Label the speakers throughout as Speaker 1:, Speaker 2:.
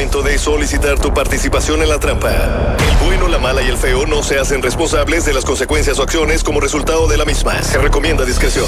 Speaker 1: momento de solicitar tu participación en la trampa. El bueno, la mala y el feo no se hacen responsables de las consecuencias o acciones como resultado de la misma. Se recomienda discreción.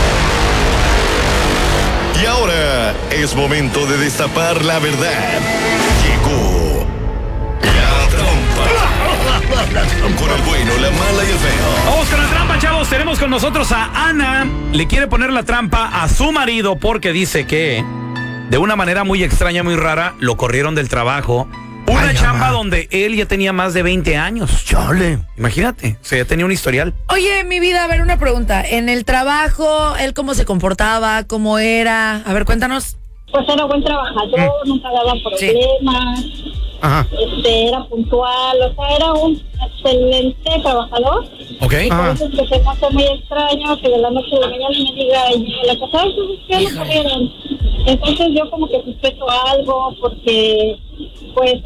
Speaker 1: Y ahora es momento de destapar la verdad. Llegó la trampa. Con el bueno, la mala y el feo.
Speaker 2: Vamos con la trampa, chavos. Tenemos con nosotros a Ana. Le quiere poner la trampa a su marido porque dice que de una manera muy extraña, muy rara, lo corrieron del trabajo. Una chamba donde él ya tenía más de 20 años.
Speaker 3: Chale.
Speaker 2: Imagínate, o sea, ya tenía un historial.
Speaker 4: Oye, mi vida, a ver, una pregunta. En el trabajo, ¿él cómo se comportaba? ¿Cómo era? A ver, cuéntanos.
Speaker 5: Pues era buen trabajador, nunca daba problemas, era puntual, o sea, era un excelente trabajador.
Speaker 2: Ok.
Speaker 5: Por eso es que se me hace muy extraño que de la noche a la mañana me diga, y la cosa, ¿qué lo corrieron? Entonces yo como que sospecho algo, porque pues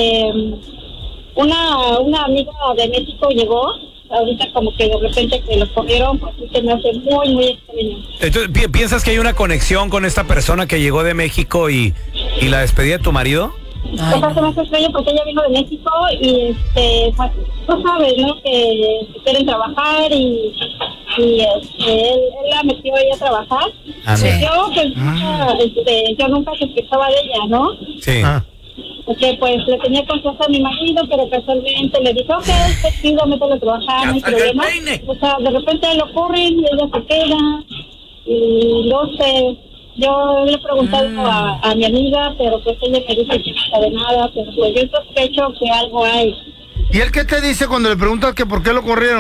Speaker 5: una amiga de México llegó, ahorita como que de repente que lo corrieron, pues sí se me hace muy, muy extraño.
Speaker 2: Entonces, ¿piensas que hay una conexión con esta persona que llegó de México y la despedida de tu marido?
Speaker 5: Ay, se me hace extraño porque ella vino de México y pues tú sabes, ¿no? Que quieren trabajar y él la metió ella a trabajar. Yo pues yo nunca sospechaba de ella, ¿no?
Speaker 2: Sí.
Speaker 5: Porque pues le tenía confianza a mi marido, pero casualmente le dijo, ok, pido, mételo a trabajar, no hay problema. O sea, de repente lo corren y ella se queda y no sé. Yo le he preguntado a mi amiga, pero pues ella me dice que no sabe nada, pero pues yo sospecho que algo hay.
Speaker 3: ¿Y él qué te dice cuando le preguntas que por qué lo corrieron?